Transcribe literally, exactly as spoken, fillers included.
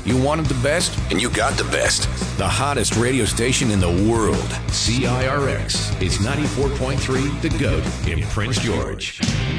You wanted the best, and you got the best. The hottest radio station in the world. C I R X. It's ninety-four point three, The Goat in Prince George.